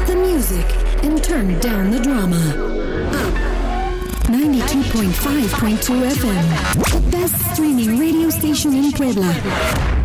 up the music and turn down the drama. 92.5.2 FM, the best streaming radio station in Puebla.